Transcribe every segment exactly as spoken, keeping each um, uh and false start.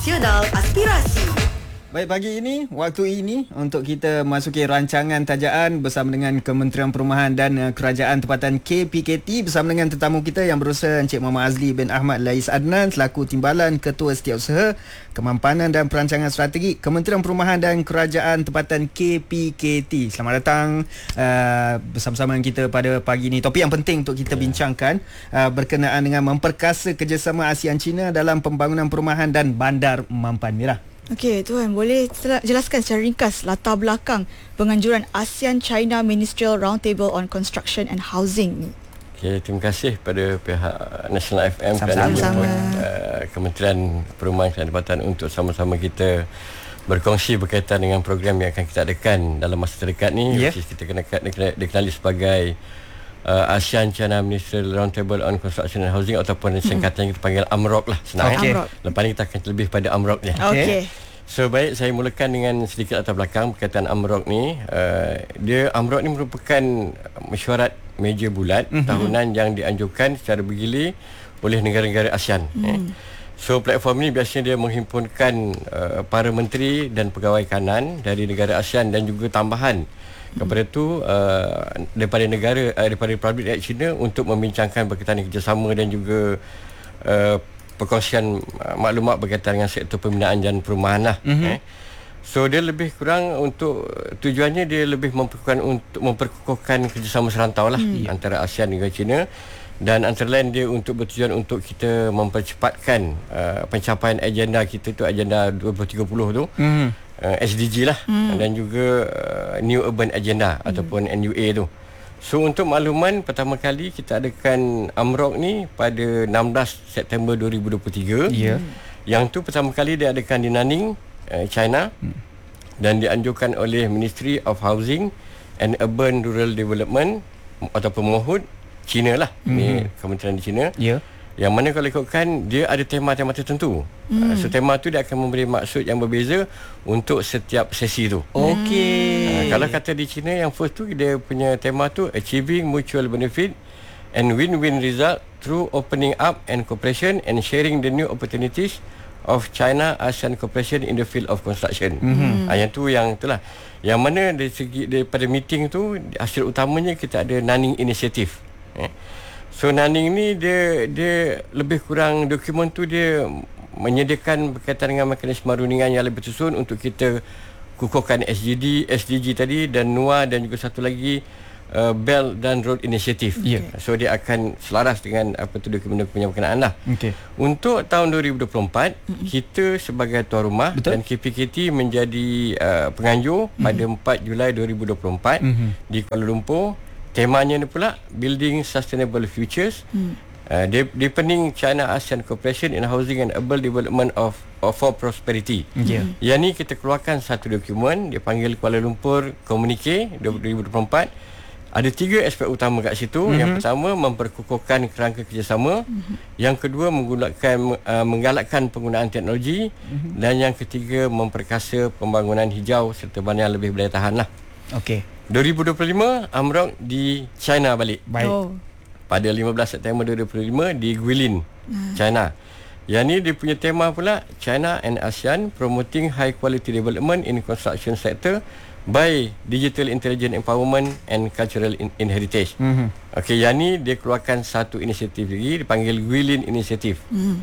Nasional Aspirasi. Baik, pagi ini, waktu ini untuk kita masuki rancangan tajaan bersama dengan Kementerian Perumahan dan Kerajaan Tempatan K P K T bersama dengan tetamu kita yang berusaha Encik Muhammad Azli bin Ahmad Lais Adnan selaku Timbalan Ketua Setiausaha Kemampanan dan Perancangan Strategi Kementerian Perumahan dan Kerajaan Tempatan K P K T. Selamat datang uh, bersama-sama dengan kita pada pagi ini. Topik yang penting untuk kita bincangkan uh, berkenaan dengan memperkasa kerjasama ASEAN-China dalam pembangunan perumahan dan bandar Mampan Merah. Okey, Tuan, boleh jelaskan secara ringkas latar belakang penganjuran ASEAN-China Ministerial Roundtable on Construction and Housing? Okey, terima kasih pada pihak Nasional F M kerana menjemput uh, Kementerian Perumahan dan Tempatan untuk sama-sama kita berkongsi berkaitan dengan program yang akan kita adakan dalam masa terdekat ni. Yeah. Which is kita kena dikenali sebagai uh, ASEAN-China Ministerial Roundtable on Construction and Housing ataupun mm-hmm. singkatan yang kita panggil AMROC lah. Senang. Okay. Lepas ni kita akan lebih pada AMROC ni. Okey. So baik, saya mulakan dengan sedikit latar belakang berkaitan AMROC ni. Uh, dia AMROC ni merupakan mesyuarat meja bulat mm-hmm. tahunan yang dianjurkan secara bergilir oleh negara-negara ASEAN. Mm. Eh. So platform ni biasanya dia menghimpunkan uh, para menteri dan pegawai kanan dari negara ASEAN dan juga tambahan kepada tu uh, daripada negara uh, daripada Republik Rakyat China untuk membincangkan berkaitan kerjasama dan juga uh, perkongsian uh, maklumat berkaitan dengan sektor pembinaan dan perumahan lah. Mm-hmm. Eh. So dia lebih kurang untuk tujuannya dia lebih memperkukuhkan untuk memperkukuhkan kerjasama serantau lah mm. antara ASEAN dengan China, dan antara lain dia untuk bertujuan untuk kita mempercepatkan uh, pencapaian agenda kita tu, agenda dua ribu tiga puluh tu. Mm. Uh, S D G lah mm. dan juga uh, New Urban Agenda mm. ataupun N U A tu. So untuk makluman, pertama kali kita adakan AMROC ni pada enam belas September dua ribu dua puluh tiga. Yeah. Yang tu pertama kali dia adakan di Nanning, uh, China mm. dan dianjurkan oleh Ministry of Housing and Urban Rural Development ataupun MOHUD China lah. Mm. Ni kementerian di China. Yeah. Yang mana kalau ikutkan dia ada tema-tema tertentu. Hmm. Uh, so tema tu dia akan memberi maksud yang berbeza untuk setiap sesi tu. Okey. Uh, kalau kata di China yang first tu dia punya tema tu Achieving Mutual Benefit and Win-Win Result Through Opening Up and Cooperation and Sharing the New Opportunities of China ASEAN Cooperation in the Field of Construction. Hmm. Uh, yang tu yang itulah. Yang mana dari segi daripada meeting tu hasil utamanya kita ada Nanning Initiative. Eh. So Nanning ni dia dia lebih kurang dokumen tu dia menyediakan berkaitan dengan mekanisme rundingan yang lebih tersusun untuk kita kukuhkan S D G, S D G tadi dan N U A dan juga satu lagi uh, Belt dan Road Initiative. Yeah. So dia akan selaras dengan apa tu dokumen-dokumen berkenaan lah. Okay. Untuk tahun dua ribu dua puluh empat mm-hmm. kita sebagai tuan rumah. Betul? Dan K P K T menjadi uh, penganjur mm-hmm. pada empat Julai dua ribu dua puluh empat mm-hmm. di Kuala Lumpur. Temanya ni pula Building Sustainable Futures. Hmm. Uh, Deepening China ASEAN Cooperation in Housing and Urban Development of, of for Prosperity. Yeah. Yang ni kita keluarkan satu dokumen dia panggil Kuala Lumpur Communique dua ribu dua puluh empat. Ada tiga aspek utama kat situ. Mm-hmm. Yang pertama memperkukuhkan kerangka kerjasama. Mm-hmm. Yang kedua menggunakan uh, menggalakkan penggunaan teknologi. Mm-hmm. Dan yang ketiga memperkasa pembangunan hijau serta bangunan lebih berdaya tahan lah. Okey. dua ribu dua puluh lima AMROC di China balik. Baik. Oh. Pada lima belas September dua ribu dua puluh lima di Guilin, hmm. China. Yang ni dia punya tema pula China and ASEAN Promoting High Quality Development in Construction Sector by Digital Intelligent Empowerment and Cultural in- Heritage. Hmm. Okey, yang ni dia keluarkan satu inisiatif lagi dipanggil Guilin Initiative. Hmm.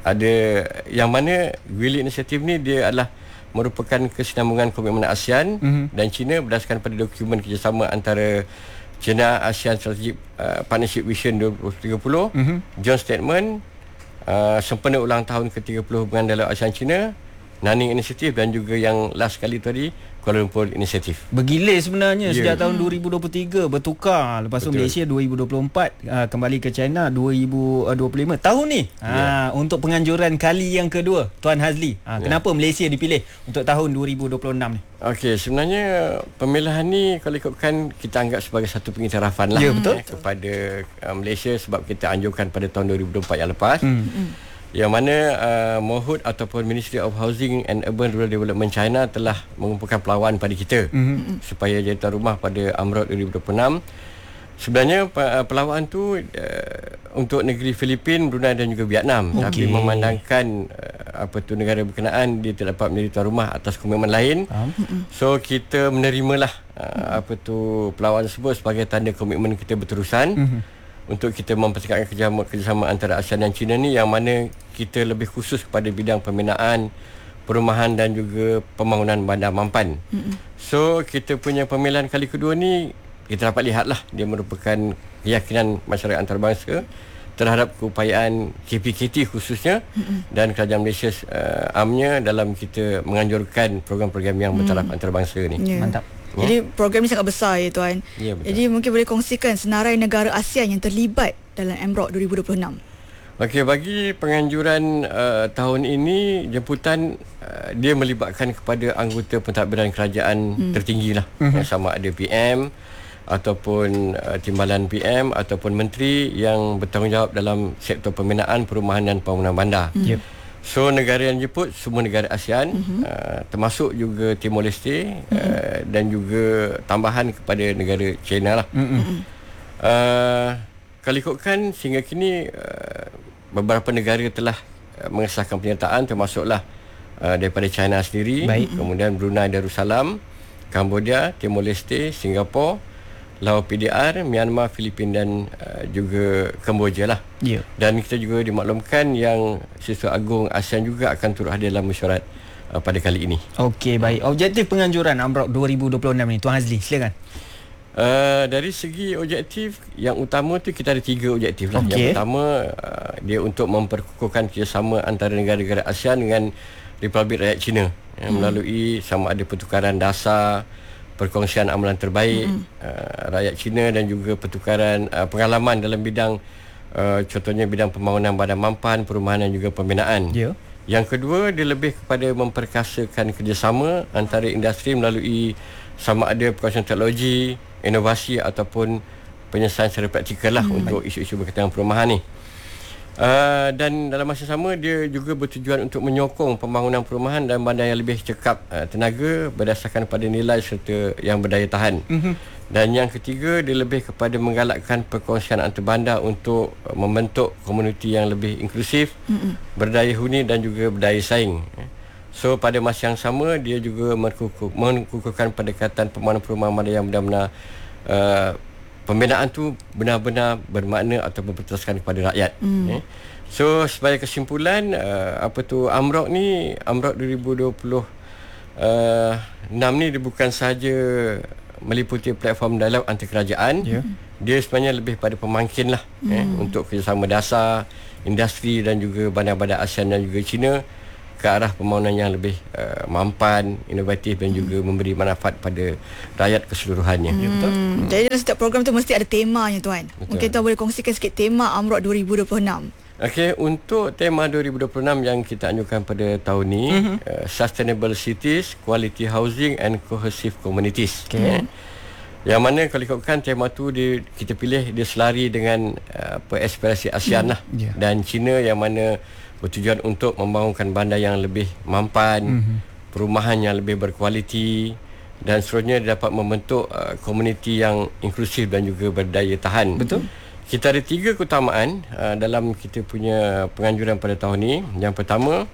Ada yang mana Guilin Initiative ni dia adalah merupakan kesinambungan komitmen ASEAN mm-hmm. dan China berdasarkan pada dokumen kerjasama antara China ASEAN Strategic uh, Partnership Vision dua ribu tiga puluh, mm-hmm. Joint Statement, uh, sempena ulang tahun ke tiga puluh hubungan dalam ASEAN China, Nanning Initiative dan juga yang last kali tadi Kuala Lumpur Initiative. Bergilir sebenarnya yeah. sejak tahun dua ribu dua puluh tiga bertukar. Lepas tu Malaysia dua ribu dua puluh empat uh, kembali ke China dua ribu dua puluh lima. Tahun ni yeah. uh, untuk penganjuran kali yang kedua Tuan Hazli. Uh, yeah. Kenapa Malaysia dipilih untuk tahun dua ribu dua puluh enam ni? Okey, sebenarnya pemilihan ni kalau ikutkan kita anggap sebagai satu pengiktirafan lah yeah, betul. Eh, kepada uh, Malaysia sebab kita anjurkan pada tahun dua ribu dua puluh empat yang lepas. Hmm. Hmm. Yang mana uh, MOHUD ataupun Ministry of Housing and Urban Rural Development China telah mengumpulkan pelawan pada kita mm-hmm. supaya jadi tuan rumah pada AMROC dua ribu dua puluh enam. Sebenarnya pelawaan tu uh, untuk negeri Filipin, Brunei dan juga Vietnam. Okay. Tapi memandangkan uh, apa tu negara berkenaan dia tidak dapat menjadi tuan rumah atas komitmen lain. Um. So kita menerimalah uh, apa tu pelawaan tersebut sebagai tanda komitmen kita berterusan. Uh-huh. Untuk kita mempertingkatkan kerjasama, kerjasama antara ASEAN dan China ni, yang mana kita lebih khusus kepada bidang pembinaan, perumahan dan juga pembangunan bandar mampan. Mm-hmm. So kita punya pemilihan kali kedua ni, kita dapat lihatlah dia merupakan keyakinan masyarakat antarabangsa terhadap keupayaan K P K T khususnya, mm-hmm. dan kerajaan Malaysia uh, amnya dalam kita menganjurkan program-program yang bertaraf mm. antarabangsa ni. Yeah. Mantap. Jadi program ni sangat besar ya Tuan. Ya, jadi mungkin boleh kongsikan senarai negara ASEAN yang terlibat dalam M R O C dua ribu dua puluh enam. Okey, bagi penganjuran uh, tahun ini, jemputan uh, dia melibatkan kepada anggota pentadbiran kerajaan hmm. tertinggi lah. Hmm. Sama ada P M ataupun uh, timbalan P M ataupun menteri yang bertanggungjawab dalam sektor pembinaan, perumahan dan pembangunan bandar. Hmm. Yep. So negara yang dijemput semua negara ASEAN, mm-hmm. uh, termasuk juga Timor Leste, mm-hmm. uh, dan juga tambahan kepada negara China lah. Mm-hmm. Uh, kalau ikutkan sehingga kini uh, beberapa negara telah uh, mengesahkan penyertaan, termasuklah uh, daripada China sendiri. Baik. Kemudian Brunei Darussalam, Cambodia, Timor Leste, Singapura, Laos P D R, Myanmar, Filipin dan uh, juga Kemboja lah. Yeah. Dan kita juga dimaklumkan yang Siswa Agung ASEAN juga akan turut hadir dalam mesyuarat uh, pada kali ini. Okey, baik. Objektif penganjuran M R O C dua ribu dua puluh enam ni, Tuan Hazli, silakan. Uh, dari segi objektif, yang utama tu kita ada tiga objektif lah. Okay. Yang pertama, uh, dia untuk memperkukuhkan kerjasama antara negara-negara ASEAN dengan Republik Rakyat China, hmm. yang melalui sama ada pertukaran dasar, perkongsian amalan terbaik mm-hmm. uh, rakyat Cina dan juga pertukaran uh, pengalaman dalam bidang uh, contohnya bidang pembangunan bandar mampan, perumahan dan juga pembinaan. Yeah. Yang kedua, dia lebih kepada memperkasakan kerjasama antara industri melalui sama ada perkongsian teknologi, inovasi ataupun penyelesaian secara praktikal lah mm-hmm. untuk isu-isu berkaitan dengan perumahan ni. Uh, dan dalam masa sama dia juga bertujuan untuk menyokong pembangunan perumahan dan bandar yang lebih cekap uh, tenaga berdasarkan pada nilai serta yang berdaya tahan. Mm-hmm. Dan yang ketiga, dia lebih kepada menggalakkan perkongsian antar-bandar untuk uh, membentuk komuniti yang lebih inklusif, mm-hmm. berdaya huni dan juga berdaya saing. So pada masa yang sama dia juga mengukuh, mengukuhkan pendekatan pembangunan perumahan bandar yang benar-benar uh, pembinaan tu benar-benar bermakna atau berteraskan kepada rakyat. Mm. Eh. So sebagai kesimpulan, uh, apa tu M R O C ni, M R O C dua ribu dua puluh enam ni dia bukan sahaja meliputi platform dialog antar kerajaan. Yeah. Dia sebenarnya lebih pada pemangkin lah mm. eh, untuk kerjasama dasar, industri dan juga bandar-bandar ASEAN dan juga China ke arah pembangunan yang lebih uh, mampan, inovatif dan juga hmm. memberi manfaat pada rakyat keseluruhannya. Hmm. Ya, betul. Hmm. Jadi dalam setiap program tu mesti ada temanya, Tuan. Betul. Mungkin Tuan boleh kongsikan sikit tema M R O C dua ribu dua puluh enam. Okey, untuk tema dua ribu dua puluh enam yang kita anjurkan pada tahun ni, mm-hmm. uh, Sustainable Cities, Quality Housing and Cohesive Communities. Okay. Hmm. Yang mana kalau ikutkan tema tu dia, kita pilih dia selari dengan uh, aspirasi ASEAN mm. lah. Yeah. Dan China yang mana bertujuan untuk membangunkan bandar yang lebih mampan, mm-hmm. perumahan yang lebih berkualiti dan seterusnya dapat membentuk uh, komuniti yang inklusif dan juga berdaya tahan. Betul. Kita ada tiga keutamaan uh, dalam kita punya penganjuran pada tahun ini. Yang pertama,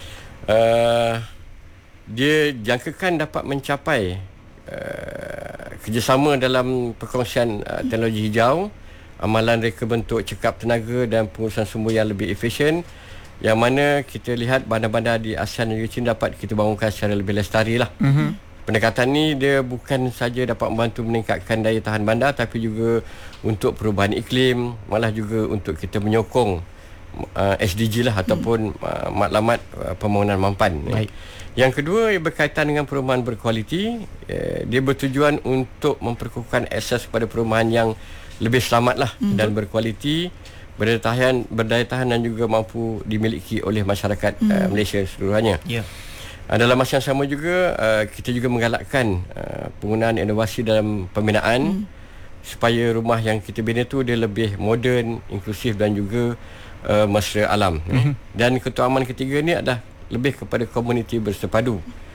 uh, dia jangkakan dapat mencapai uh, kerjasama dalam perkongsian uh, teknologi hijau, amalan reka bentuk cekap tenaga dan pengurusan sumber yang lebih efisien, yang mana kita lihat bandar-bandar di ASEAN dan China dapat kita bangunkan secara lebih lestari lah. Mm-hmm. Pendekatan ni dia bukan saja dapat membantu meningkatkan daya tahan bandar, tapi juga untuk perubahan iklim, malah juga untuk kita menyokong uh, S D G lah ataupun mm. uh, matlamat uh, pembangunan mampan. Baik. Yang kedua, ia berkaitan dengan perumahan berkualiti. Uh, dia bertujuan untuk memperkukuhkan akses kepada perumahan yang lebih selamat lah mm. dan berkualiti, berdaya tahan, berdaya tahan dan juga mampu dimiliki oleh masyarakat hmm. uh, Malaysia seluruhnya. Yeah. Uh, dalam masa yang sama juga uh, kita juga menggalakkan uh, penggunaan inovasi dalam pembinaan hmm. supaya rumah yang kita bina tu dia lebih moden, inklusif dan juga uh, mesra alam. Hmm. Dan keutamaan ketiga ni adalah lebih kepada komuniti bersepadu.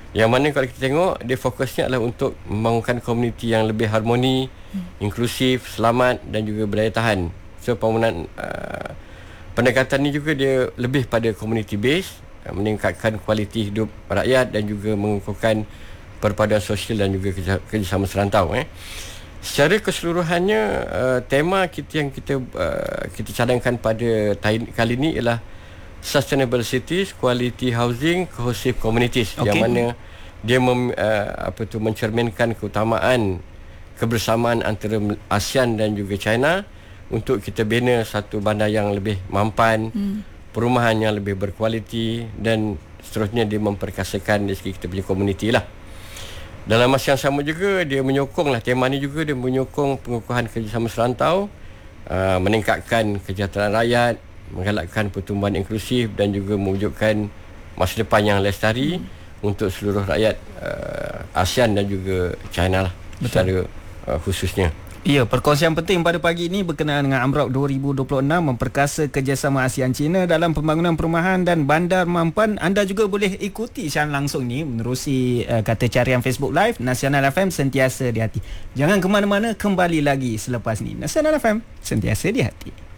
Yang mana kalau kita tengok, dia fokusnya adalah untuk membangunkan komuniti yang lebih harmoni, hmm. inklusif, selamat dan juga berdaya tahan. So pembangunan uh, pendekatan ni juga dia lebih pada community base, uh, meningkatkan kualiti hidup rakyat dan juga mengukuhkan perpaduan sosial dan juga kerja, kerjasama serantau. Eh. Secara keseluruhannya, uh, tema kita yang kita uh, kita cadangkan pada tahun kali ini ialah Sustainable Cities, Quality Housing, Cohesive Communities, okay. yang mana dia mem, uh, apa tu mencerminkan keutamaan kebersamaan antara ASEAN dan juga China untuk kita bina satu bandar yang lebih mampan, hmm. perumahan yang lebih berkualiti dan seterusnya dia memperkasakan dari segi kita punya komuniti lah. Dalam masa yang sama juga dia menyokong lah, tema ni juga dia menyokong pengukuhan kerjasama serantau, uh, meningkatkan kesejahteraan rakyat, menggalakkan pertumbuhan inklusif dan juga mewujudkan masa depan yang lestari hmm. untuk seluruh rakyat uh, ASEAN dan juga China lah. Betul. Secara uh, khususnya. Ya, perkongsian penting pada pagi ini berkenaan dengan AMROP dua ribu dua puluh enam memperkasa kerjasama ASEAN-China dalam pembangunan perumahan dan bandar mampan. Anda juga boleh ikuti siaran langsung ni menerusi uh, kata carian Facebook Live Nasional F M sentiasa di hati. Jangan ke mana-mana, kembali lagi selepas ni. Nasional F M sentiasa di hati.